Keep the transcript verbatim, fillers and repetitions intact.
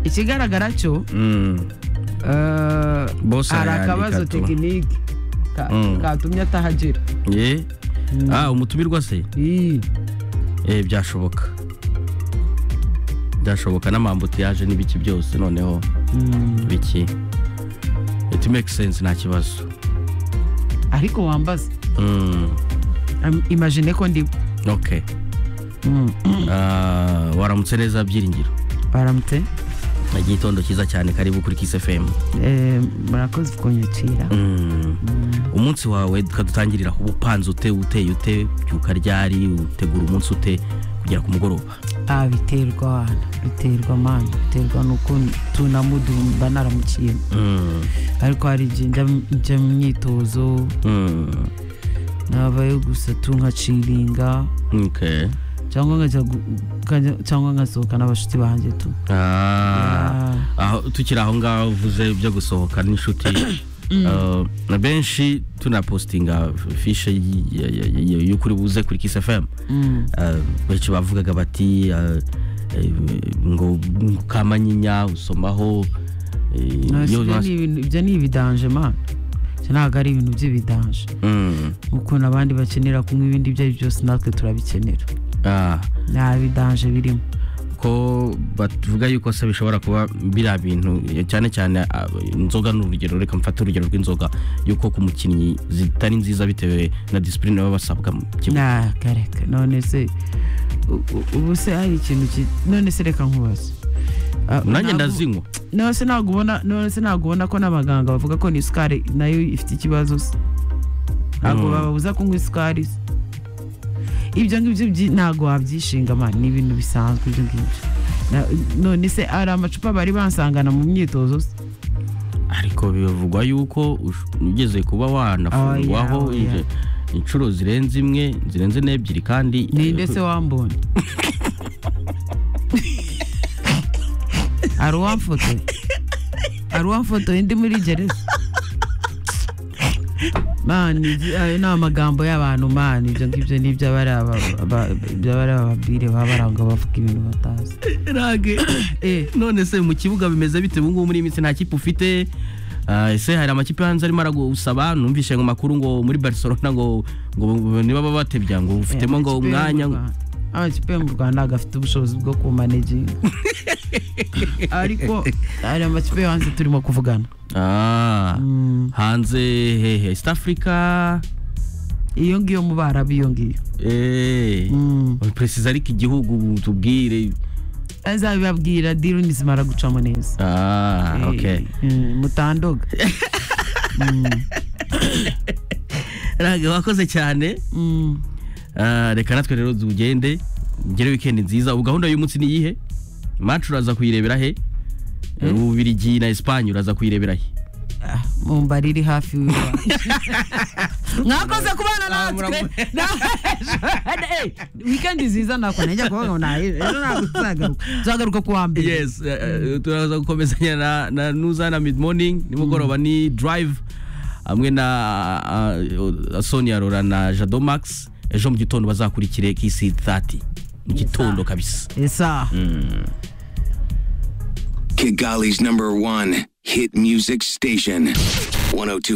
ikigaragara cyo mm eh Boss arakabazo arayandika tu. tekinike ka- Mm. katumye atahagera. ye ah umutumirwa se Ii. eh byashoboka byashoboka n'amambuti yaje n'ibiki byose noneho Mm. biki it makes sense nta kibazo. Ariko wambaza mm Am- imagine ko ndi okay Mm. ah waramutse neza byiringiro baramutse igitondo cyiza cyane karibu kuri Kiss F M. eh murakoze kunyakira. mm umunsi wawe kadutangirira ubupanze ute uteye ute byuka ryari utegura umunsi ute kugera ku mugoroba. Ah, biterwa biterwa man biterwa nuko tunamudumba naramukiye. mm Ariko hari igihe njya njya mu myitozo mm nabayo gusa tunkaciringa okay cyangwa nkajya gu- nkajya- cyangwa nkasohoka n'abashuti banjye tu. ah aho tukiri aho ngaho uvuze byo gusohoka n'inshuti uh, na benshi tunapostinga fishe y'ukuri buze kuri Kiss F M. Mm. uh, benshi bavugaga bati uh, eh, ngo kamanyinya usomaho eh, Nasi, iyo ibyo mas- ni ibintu- ibyo ni ibidanje man. Cyo ntabwo ari ibintu by'ibidanje. Mm. Uko nabandi bakenera kunywa ibindi ibyo ari byo byose natwe turabikenera. ah Nta bidanje birimo. ko bavuga yuko se bishobora kuba biriya bintu cyane cyane ah, inzoga n'urugero reka mfate urugero rw'inzoga yuko ku mukinnyi zitari nziza bitewe na discipline baba basabwa mu kibuga. Na kareka none se u- u- ubu se hari ikintu ki- none se reka nkubaze. Ah, nanjye ntabwo- ndazinywa none se ntabwo ubona none se ntabwo ubona ko n'abaganga bavuga ko ni isukari nayo ifite ikibazo se. Ntabwo Mm. bababuza kunywa isukari se. Ibyo ngibyo byi- ntabwo wabyishinga man, ni ibintu bisanzwe ibyo ngibyo. Na- none se ari amacupa bari bansangana mu myitozo se. ariko bivugwa yuko ush- ugeze kuba wanafungwaho Oh, yeah, oh, yeah. inshuro zirenze imwe zirenze n'ebyiri kandi Ninde se wambonye? Ari uwamfotoye Ari uwamfotoye ndi muri gereza. Man, ayo ni amagambo y'abantu man, ibyo ngibyo ni ibyo bari ababire baba baranga bavuga ibintu batazi. rage Eh, none se mu kibuga bimeze bite ubu ngubu muri iyi minsi nta kipe ufite? Ah, ese hari amakipe hanze arimo aragusaba numvishe ngo makuru ngo muri Barcelona ngo ngo niba baba batebya ngo ufitemo ngo amakipe yo mu umwanya ngo- Rwanda- amakipe yo mu Rwanda agafite ubushobozi bwo kumanaging. Ariko hari amakipe yo hanze turimo kuvugana. ah Mm. hanze hehe East Africa Iyo ngiyo mu Barabu iyo ngiyo. eh Mm. precise ariko igihugu tubwire. Azabibabwira diru nizimara gucamo neza. ah Eh, okay mm, mutandoga. Mm. rage wakoze cyane. Mm. Ah, reka natwe rero tugende ngere weekend nziza. Ubu gahunda y'umunsi ni yihe? Match uraza kuyirebera he? Ububirigi na Espagne uraza kuyirebera he? Ah, Mumba riri hafi wiwa. Mwakoze kubana natwe. Eh, weekend nziza nako najya kuvuga na ejo nagutagaruka. Zagaruka kuwa mbere. Yes, uh, turaza gukomezanya na, na Nuzana mid morning nimugoroba ni drive hamwe na uh, Sonia Rora na Jado Max. Ejo mu gitondo bazakurikire Kiss thirty mu gitondo kabisa. Esa. Mm. Kigali's number one hit music station. one oh two